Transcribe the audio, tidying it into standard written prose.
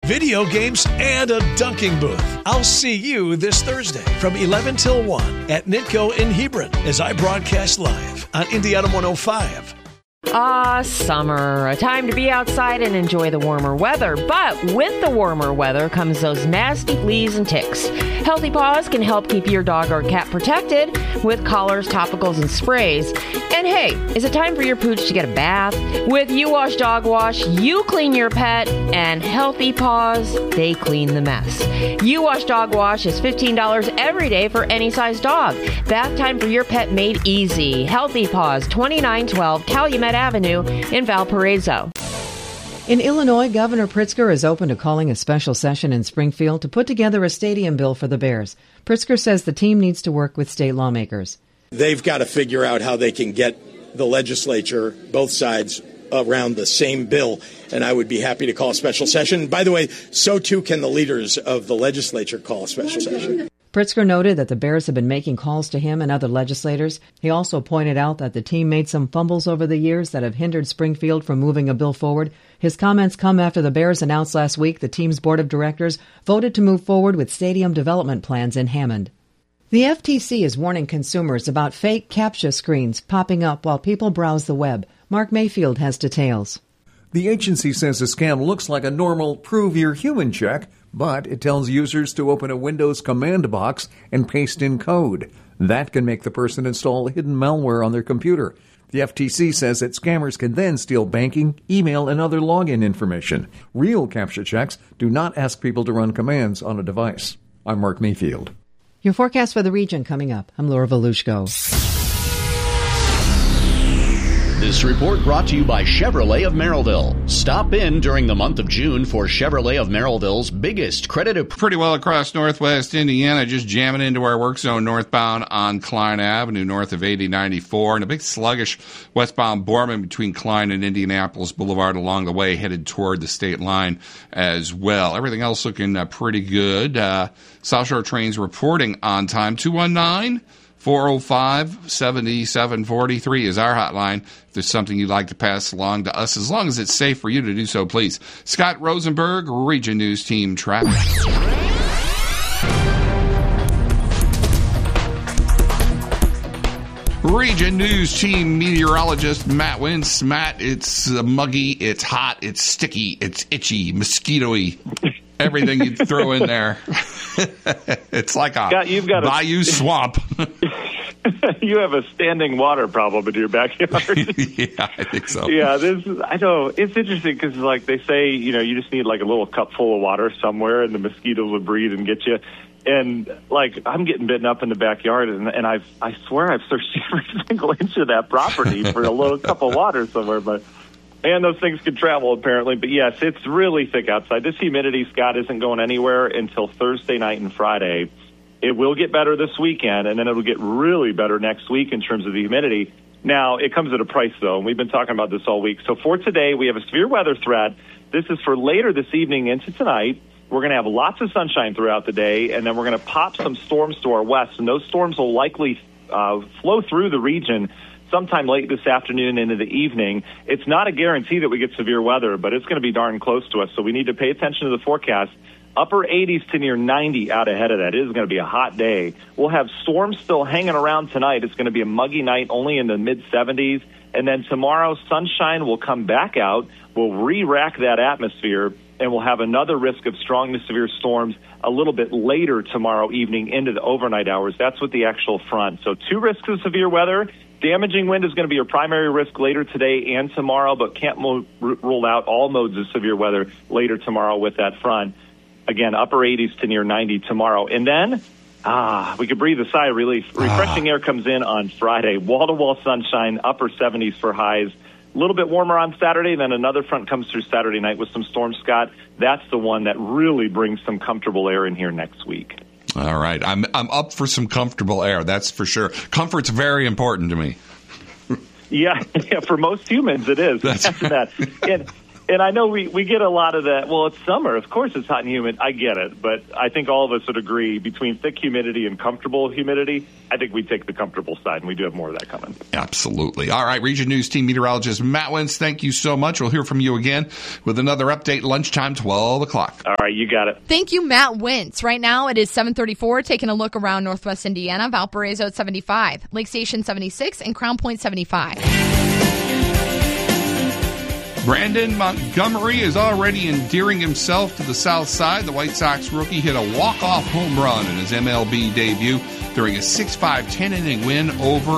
video games, and a dunking booth. I'll see you this Thursday from 11 till 1 at Nitco in Hebron as I broadcast live on Indiana 105. Summer. A time to be outside and enjoy the warmer weather. But with the warmer weather comes those nasty fleas and ticks. Healthy Paws can help keep your dog or cat protected with collars, topicals, and sprays. And hey, is it time for your pooch to get a bath? With You Wash Dog Wash, you clean your pet, and Healthy Paws, they clean the mess. You Wash Dog Wash is $15 every day for any size dog. Bath time for your pet made easy. Healthy Paws, 2912 Calumet Avenue in Valparaiso. In Illinois, Governor Pritzker is open to calling a special session in Springfield to put together a stadium bill for the Bears. Pritzker says the team needs to work with state lawmakers. They've got to figure out how they can get the legislature, both sides, around the same bill, and I would be happy to call a special session. By the way, so too can the leaders of the legislature call a special session. Pritzker noted that the Bears have been making calls to him and other legislators. He also pointed out that the team made some fumbles over the years that have hindered Springfield from moving a bill forward. His comments come after the Bears announced last week the team's board of directors voted to move forward with stadium development plans in Hammond. The FTC is warning consumers about fake CAPTCHA screens popping up while people browse the web. Mark Mayfield has details. The agency says the scam looks like a normal prove you're human check, but it tells users to open a Windows command box and paste in code. That can make the person install hidden malware on their computer. The FTC says that scammers can then steal banking, email, and other login information. Real CAPTCHA checks do not ask people to run commands on a device. I'm Mark Mayfield. Your forecast for the region coming up. I'm Laura Volushko. This report brought to you by Chevrolet of Merrillville. Stop in during the month of June for Chevrolet of Merrillville's biggest credit. Pretty well across northwest Indiana, just jamming into our work zone northbound on Klein Avenue, north of 8094, and a big sluggish westbound Borman between Klein and Indianapolis Boulevard along the way, headed toward the state line as well. Everything else looking pretty good. South Shore trains reporting on time. 219-405-7743 is our hotline. If there's something you'd like to pass along to us, as long as it's safe for you to do so, please. Scott Rosenberg, Region News Team Traffic. Region News Team meteorologist Matt Wentz. Matt, it's muggy, it's hot, it's sticky, it's itchy, mosquito-y. Everything you throw in there. It's like a Scott, bayou swamp. You have a standing water problem in your backyard. Yeah, I think so. Yeah, I know. It's interesting because, like, they say, you just need, like, a little cup full of water somewhere, and the mosquitoes will breed and get you. And, like, I'm getting bitten up in the backyard, and I swear I've searched every single inch of that property for a little cup of water somewhere, but... And those things can travel, apparently. But, yes, it's really thick outside. This humidity, Scott, isn't going anywhere until Thursday night and Friday. It will get better this weekend, and then it'll get really better next week in terms of the humidity. Now, it comes at a price, though, and we've been talking about this all week. So for today, we have a severe weather threat. This is for later this evening into tonight. We're going to have lots of sunshine throughout the day, and then we're going to pop some storms to our west, and those storms will likely flow through the region sometime late this afternoon into the evening. It's not a guarantee that we get severe weather, but it's going to be darn close to us, so we need to pay attention to the forecast. Upper 80s to near 90 out ahead of that. It is going to be a hot day. We'll have storms still hanging around tonight. It's going to be a muggy night, only in the mid-70s. And then tomorrow, sunshine will come back out. We'll re-rack that atmosphere, and we'll have another risk of strong to severe storms a little bit later tomorrow evening into the overnight hours. That's with the actual front. So 2 risks of severe weather. Damaging wind is going to be your primary risk later today and tomorrow, but can't rule out all modes of severe weather later tomorrow with that front. Again, upper 80s to near 90 tomorrow. And then, we could breathe a sigh of relief. Refreshing air comes in on Friday. Wall-to-wall sunshine, upper 70s for highs. A little bit warmer on Saturday, then another front comes through Saturday night with some storms, Scott. That's the one that really brings some comfortable air in here next week. All right. I'm up for some comfortable air, that's for sure. Comfort's very important to me. Yeah, for most humans it is. And I know we get a lot of that. Well, it's summer. Of course it's hot and humid. I get it. But I think all of us would agree between thick humidity and comfortable humidity, I think we take the comfortable side, and we do have more of that coming. Absolutely. All right, Region News Team Meteorologist Matt Wentz, thank you so much. We'll hear from you again with another update lunchtime, 12 o'clock. All right, you got it. Thank you, Matt Wentz. Right now it is 7:34. Taking a look around Northwest Indiana. Valparaiso at 75, Lake Station 76, and Crown Point 75. Brandon Montgomery is already endearing himself to the South Side. The White Sox rookie hit a walk-off home run in his MLB debut during a 6-5 10-inning win over